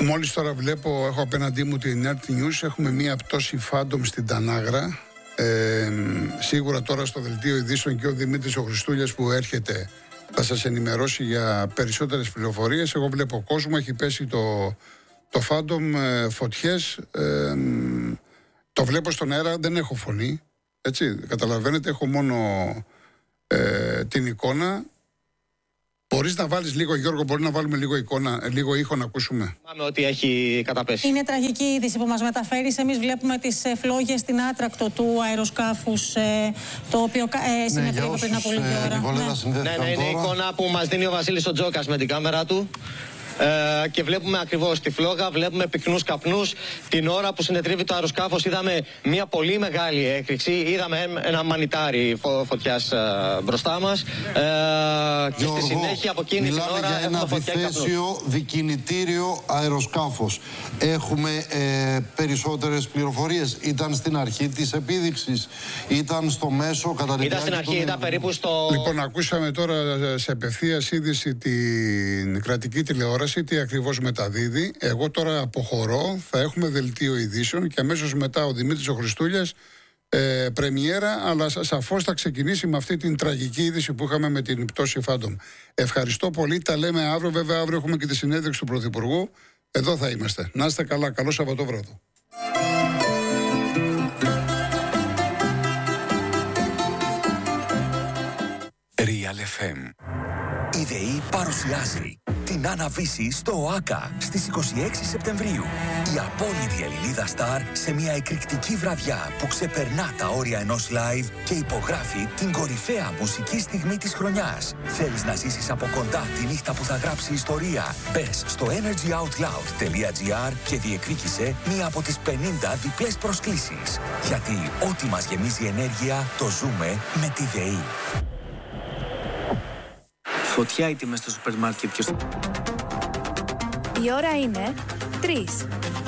Μόλις τώρα βλέπω, έχω απέναντί μου την RT News, έχουμε μία πτώση Phantom στην Τανάγρα. Σίγουρα τώρα στο δελτίο ειδήσεων και ο Δημήτρης ο Χριστούλιας που έρχεται θα σας ενημερώσει για περισσότερες πληροφορίες. Εγώ βλέπω κόσμο, έχει πέσει το Phantom, φωτιές, το βλέπω στον αέρα, δεν έχω φωνή, έτσι, καταλαβαίνετε, έχω μόνο την εικόνα. Μπορείς να βάλεις λίγο, Γιώργο, μπορεί να βάλουμε λίγο εικόνα, λίγο ήχο να ακούσουμε. Πάμε ότι έχει καταπέσει. Είναι τραγική είδηση που μας μεταφέρεις. Εμείς βλέπουμε τις φλόγες στην άτρακτο του αεροσκάφους, το οποίο συνεπήρε πριν από λίγη ώρα. Ναι, είναι η εικόνα που μας δίνει ο Βασίλης ο Τζόκας με την κάμερα του. Και βλέπουμε ακριβώς τη φλόγα, βλέπουμε πυκνούς καπνούς. Την ώρα που συνετρίβει το αεροσκάφος είδαμε μια πολύ μεγάλη έκρηξη. Είδαμε ένα μανιτάρι φωτιάς μπροστά μας. Και στη συνέχεια από εκείνη την ώρα για ένα διθέσιο δικινητήριο αεροσκάφος. Έχουμε περισσότερες πληροφορίες. Ήταν στην αρχή της επίδειξης, ήταν στο μέσο, κατά τη Ήταν στην αρχή, ήταν περίπου στο... Λοιπόν, ακούσαμε τώρα σε απευθείας είδηση την κρατική τηλεόραση. Τι ακριβώς μεταδίδει. Εγώ τώρα αποχωρώ, θα έχουμε δελτίο ειδήσεων και αμέσως μετά ο Δημήτρης ο Χριστούλιας πρεμιέρα, αλλά σαφώς θα ξεκινήσει με αυτή την τραγική είδηση που είχαμε με την πτώση Phantom. Ευχαριστώ πολύ, τα λέμε αύριο. Βέβαια αύριο έχουμε και τη συνέντευξη του Πρωθυπουργού. Εδώ θα είμαστε. Να είστε καλά, καλό Σαββατόβραδο. Real FM. Η ΔΕΗ παρουσιάζει την Άννα-Βύση στο ΟΑΚΑ στις 26 Σεπτεμβρίου. Η απόλυτη Ελληνίδα Σταρ σε μια εκρηκτική βραδιά που ξεπερνά τα όρια ενός live και υπογράφει την κορυφαία μουσική στιγμή της χρονιάς. Θέλεις να ζήσεις από κοντά τη νύχτα που θα γράψει ιστορία? Μπες στο energyoutloud.gr και διεκδίκησε μία από τις 50 διπλές προσκλήσεις. Γιατί ό,τι μας γεμίζει ενέργεια το ζούμε με τη ΔΕΗ. Φωτιά οι τιμές στο σούπερ μάρκετ και στο... Η ώρα είναι 3.